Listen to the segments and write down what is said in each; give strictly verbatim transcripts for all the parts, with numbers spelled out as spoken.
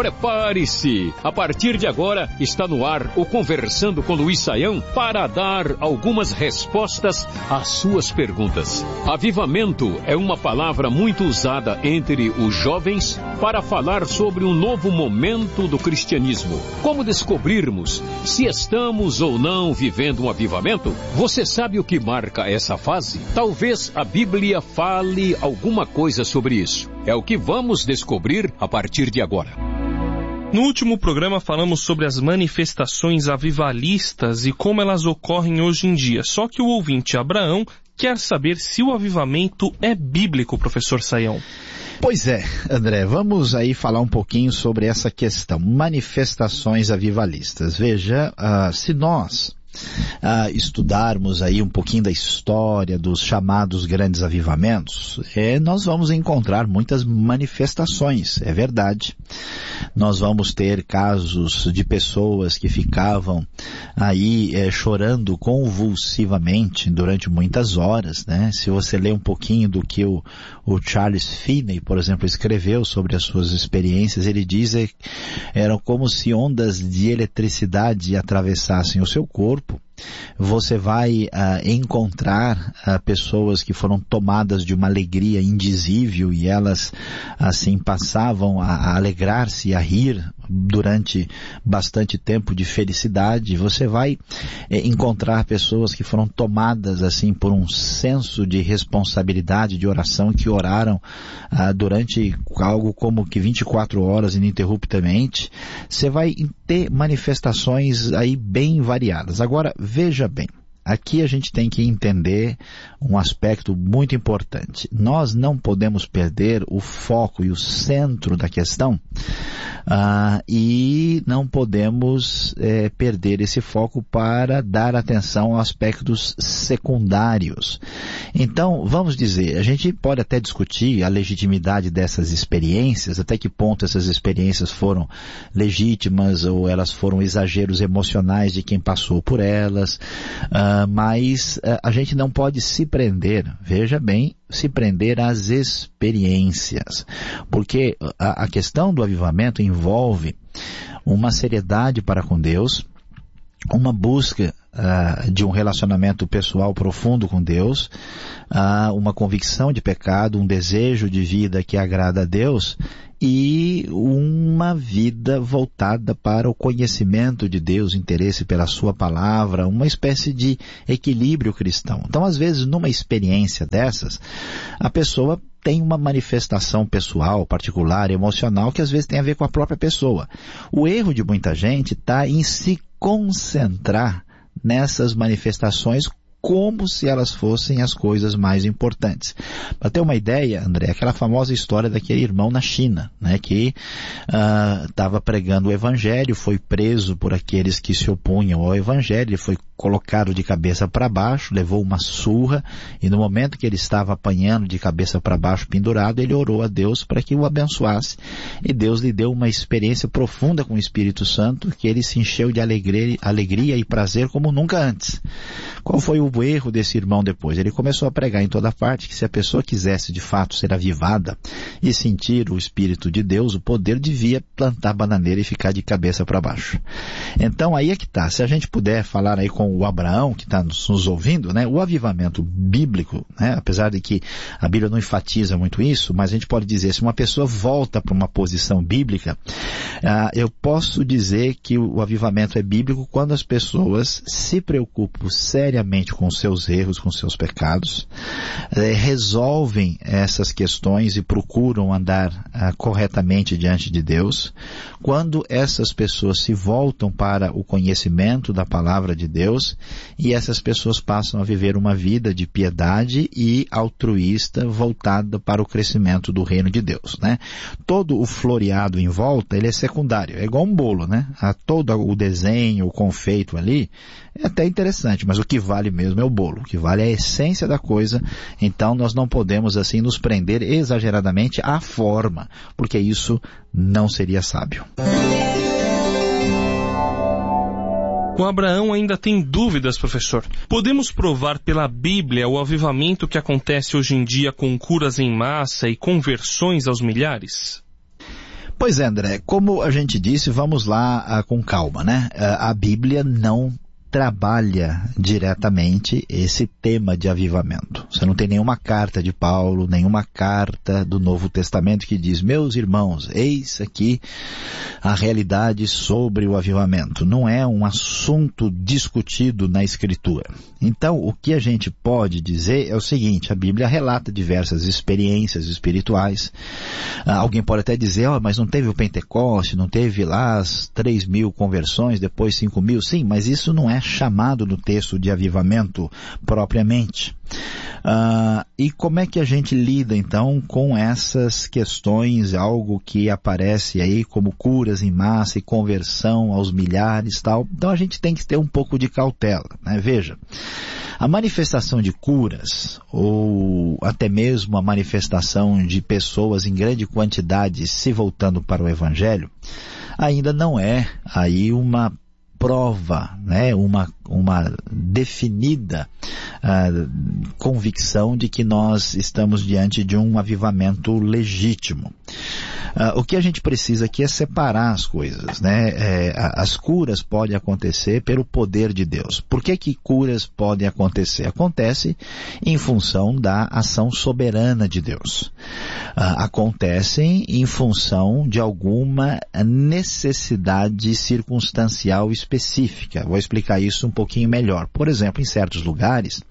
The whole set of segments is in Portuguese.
Prepare-se! A partir de agora está no ar o Conversando com Luiz Saião para dar algumas respostas às suas perguntas. Avivamento é uma palavra muito usada entre os jovens para falar sobre um novo momento do cristianismo. Como descobrirmos se estamos ou não vivendo um avivamento? Você sabe o que marca essa fase? Talvez a Bíblia fale alguma coisa sobre isso. É o que vamos descobrir a partir de agora. No último programa falamos sobre as manifestações avivalistas e como elas ocorrem hoje em dia. Só que o ouvinte Abraão quer saber se o avivamento é bíblico, professor Saião. Pois é, André, vamos aí falar um pouquinho sobre essa questão, manifestações avivalistas. Veja, uh, se nós uh, estudarmos aí um pouquinho da história dos chamados grandes avivamentos, é, nós vamos encontrar muitas manifestações, é verdade. Nós vamos ter casos de pessoas que ficavam aí é, chorando convulsivamente durante muitas horas, né? Se você ler um pouquinho do que o, o Charles Finney, por exemplo, escreveu sobre as suas experiências, ele diz que eram como se ondas de eletricidade atravessassem o seu corpo. Você vai uh, encontrar uh, pessoas que foram tomadas de uma alegria indizível e elas assim passavam a, a alegrar-se e a rir durante bastante tempo de felicidade. Você vai eh, encontrar pessoas que foram tomadas assim por um senso de responsabilidade, de oração, que oraram uh, durante algo como que vinte e quatro horas ininterruptamente. Você vai ter manifestações aí bem variadas. Agora, veja bem, aqui a gente tem que entender um aspecto muito importante. Nós não podemos perder o foco e o centro da questão uh, e não podemos eh, perder esse foco para dar atenção a aspectos secundários. Então, vamos dizer, a gente pode até discutir a legitimidade dessas experiências, até que ponto essas experiências foram legítimas ou elas foram exageros emocionais de quem passou por elas, uh, mas uh, a gente não pode se prender, veja bem, se prender às experiências, porque a, a questão do avivamento envolve uma seriedade para com Deus, uma busca uh, de um relacionamento pessoal profundo com Deus, uh, uma convicção de pecado, um desejo de vida que agrada a Deus e uma vida voltada para o conhecimento de Deus, interesse pela sua palavra, uma espécie de equilíbrio cristão. Então, às vezes, numa experiência dessas, a pessoa tem uma manifestação pessoal, particular, emocional, que às vezes tem a ver com a própria pessoa. O erro de muita gente está em se concentrar nessas manifestações como se elas fossem as coisas mais importantes. Para ter uma ideia, André, aquela famosa história daquele irmão na China, né, que estava uh, pregando o evangelho, foi preso por aqueles que se opunham ao evangelho, ele foi colocado de cabeça para baixo, levou uma surra, e no momento que ele estava apanhando de cabeça para baixo pendurado, ele orou a Deus para que o abençoasse, e Deus lhe deu uma experiência profunda com o Espírito Santo, que ele se encheu de alegria, alegria e prazer como nunca antes. Qual foi o erro desse irmão depois? Ele começou a pregar em toda parte que se a pessoa quisesse de fato ser avivada e sentir o Espírito de Deus, o poder, devia plantar bananeira e ficar de cabeça para baixo. Então aí é que está. Se a gente puder falar aí com o Abraão, que está nos, nos ouvindo, né, o avivamento bíblico, né, apesar de que a Bíblia não enfatiza muito isso, mas a gente pode dizer, se uma pessoa volta para uma posição bíblica, uh, eu posso dizer que o, o avivamento é bíblico quando as pessoas se preocupam seriamente com seus erros, com seus pecados, eh, resolvem essas questões e procuram andar ah, corretamente diante de Deus. Quando essas pessoas se voltam para o conhecimento da palavra de Deus e essas pessoas passam a viver uma vida de piedade e altruísta voltada para o crescimento do reino de Deus, né? Todo o floreado em volta, ele é secundário, é igual um bolo, né? A todo o desenho, o confeito ali, é até interessante, mas o que vale mesmo é o bolo, o que vale é a essência da coisa. Então nós não podemos assim nos prender exageradamente à forma, porque isso não seria sábio. O Abraão ainda tem dúvidas, professor. Podemos provar pela Bíblia o avivamento que acontece hoje em dia com curas em massa e conversões aos milhares? Pois é, André, como a gente disse, vamos lá ah, com calma, né? Ah, a Bíblia não trabalha diretamente esse tema de avivamento. Você não tem nenhuma carta de Paulo, nenhuma carta do Novo Testamento que diz, meus irmãos, eis aqui a realidade sobre o avivamento. Não é um assunto discutido na Escritura. Então, o que a gente pode dizer é o seguinte, a Bíblia relata diversas experiências espirituais. Ah, alguém pode até dizer, oh, mas não teve o Pentecoste, não teve lá as três mil conversões, depois cinco mil. Sim, mas isso não é chamado no texto de avivamento propriamente. Uh, e como é que a gente lida então com essas questões, algo que aparece aí como curas em massa e conversão aos milhares e tal? Então a gente tem que ter um pouco de cautela, né? Veja, a manifestação de curas, ou até mesmo a manifestação de pessoas em grande quantidade se voltando para o Evangelho, ainda não é aí uma prova, né, uma, uma definida uh, convicção de que nós estamos diante de um avivamento legítimo. Uh, o que a gente precisa aqui é separar as coisas, né? É, as curas podem acontecer pelo poder de Deus. Por que que curas podem acontecer? Acontece em função da ação soberana de Deus. Uh, acontecem em função de alguma necessidade circunstancial específica. Vou explicar isso um pouquinho melhor. Por exemplo, em certos lugares,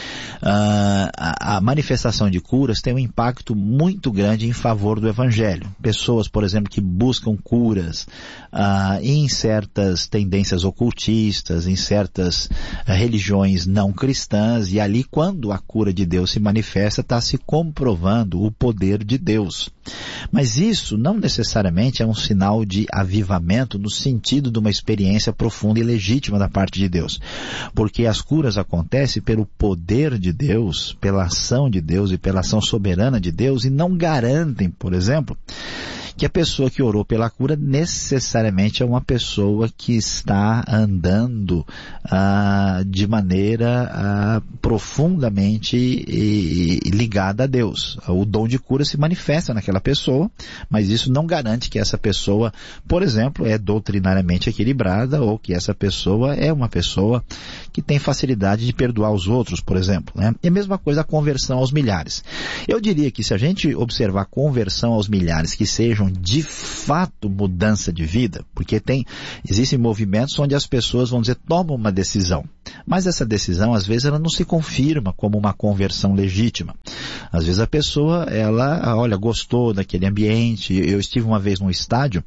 Uh, a, a manifestação de curas tem um impacto muito grande em favor do Evangelho. Pessoas, por exemplo, que buscam curas uh, em certas tendências ocultistas, em certas uh, religiões não cristãs, e ali quando a cura de Deus se manifesta, está se comprovando o poder de Deus. Mas isso não necessariamente é um sinal de avivamento no sentido de uma experiência profunda e legítima da parte de Deus. Porque as curas acontecem pelo poder de Deus, pela ação de Deus e pela ação soberana de Deus, e não garantem, por exemplo, que a pessoa que orou pela cura necessariamente é uma pessoa que está andando ah, de maneira ah, profundamente e, e ligada a Deus. O dom de cura se manifesta naquela pessoa, mas isso não garante que essa pessoa, por exemplo, é doutrinariamente equilibrada ou que essa pessoa é uma pessoa que tem facilidade de perdoar os outros, por exemplo, né? E a mesma coisa a conversão aos milhares. Eu diria que se a gente observar conversão aos milhares que sejam de fato mudança de vida, porque tem, existem movimentos onde as pessoas, vão dizer, tomam uma decisão, mas essa decisão, às vezes, ela não se confirma como uma conversão legítima. Às vezes a pessoa, ela, olha, gostou daquele ambiente. Eu estive uma vez num estádio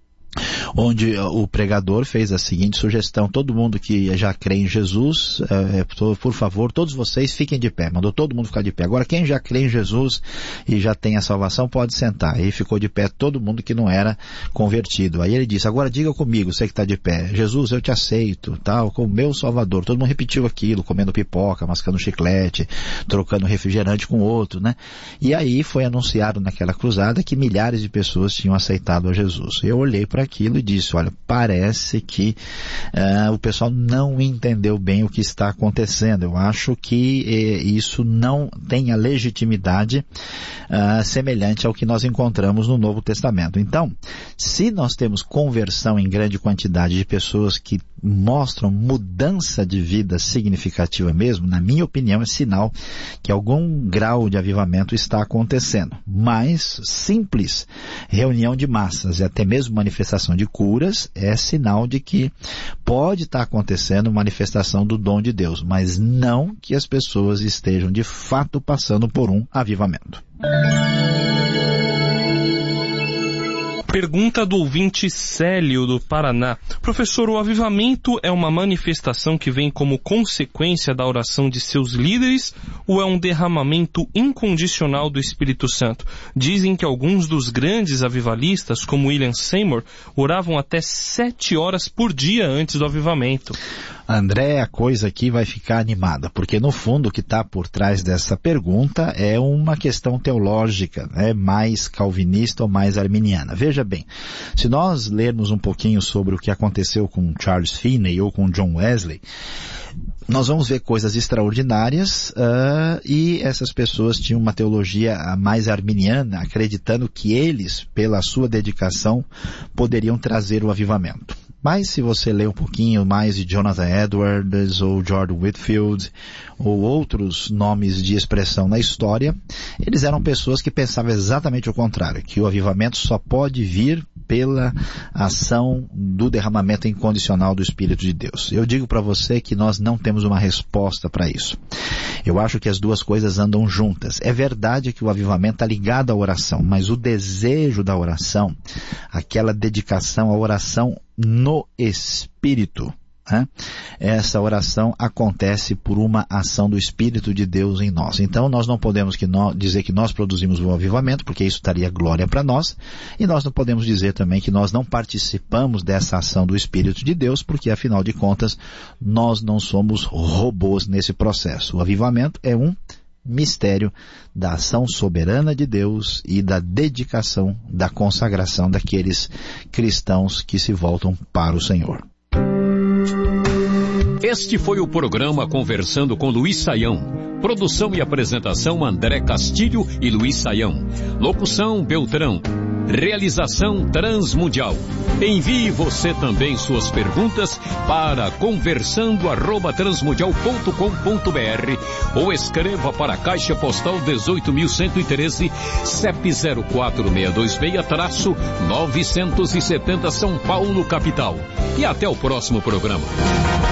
onde o pregador fez a seguinte sugestão: todo mundo que já crê em Jesus, é, por favor, todos vocês fiquem de pé. Mandou todo mundo ficar de pé. Agora, quem já crê em Jesus e já tem a salvação pode sentar. Aí ficou de pé todo mundo que não era convertido. Aí ele disse: agora diga comigo, você que está de pé, Jesus, eu te aceito, tal, como meu Salvador. Todo mundo repetiu aquilo, comendo pipoca, mascando chiclete, trocando refrigerante com outro, né? E aí foi anunciado naquela cruzada que milhares de pessoas tinham aceitado a Jesus. Eu olhei para aquilo e disse: olha, parece que uh, o pessoal não entendeu bem o que está acontecendo. Eu acho que eh, isso não tem a legitimidade uh, semelhante ao que nós encontramos no Novo Testamento. Então, se nós temos conversão em grande quantidade de pessoas que mostram mudança de vida significativa mesmo, na minha opinião, é sinal que algum grau de avivamento está acontecendo. Mas simples reunião de massas e até mesmo manifestação de curas é sinal de que pode estar acontecendo manifestação do dom de Deus, mas não que as pessoas estejam de fato passando por um avivamento. Pergunta do ouvinte Célio, do Paraná. Professor, o avivamento é uma manifestação que vem como consequência da oração de seus líderes ou é um derramamento incondicional do Espírito Santo? Dizem que alguns dos grandes avivalistas, como William Seymour, oravam até sete horas por dia antes do avivamento. André, a coisa aqui vai ficar animada, porque no fundo o que está por trás dessa pergunta é uma questão teológica, né, mais calvinista ou mais arminiana. Veja bem, se nós lermos um pouquinho sobre o que aconteceu com Charles Finney ou com John Wesley, nós vamos ver coisas extraordinárias, uh, e essas pessoas tinham uma teologia mais arminiana, acreditando que eles, pela sua dedicação, poderiam trazer o avivamento. Mas se você ler um pouquinho mais de Jonathan Edwards ou George Whitefield ou outros nomes de expressão na história, eles eram pessoas que pensavam exatamente o contrário, que o avivamento só pode vir pela ação do derramamento incondicional do Espírito de Deus. Eu digo para você que nós não temos uma resposta para isso. Eu acho que as duas coisas andam juntas. É verdade que o avivamento está ligado à oração, mas o desejo da oração, aquela dedicação à oração no Espírito, né? Essa oração acontece por uma ação do Espírito de Deus em nós. Então nós não podemos que nós, dizer que nós produzimos o avivamento, porque isso daria glória para nós, e nós não podemos dizer também que nós não participamos dessa ação do Espírito de Deus, porque afinal de contas nós não somos robôs nesse processo. O avivamento é um mistério da ação soberana de Deus e da dedicação, da consagração daqueles cristãos que se voltam para o Senhor. Este foi o programa Conversando com Luiz Saião. Produção e apresentação André Castilho e Luiz Saião. Locução Beltrão. Realização Transmundial. Envie você também suas perguntas para conversando arroba transmundial ponto com ponto br ou escreva para a Caixa Postal dezoito mil cento e treze, C E P zero quatro seis dois seis, novecentos e setenta São Paulo, capital. E até o próximo programa.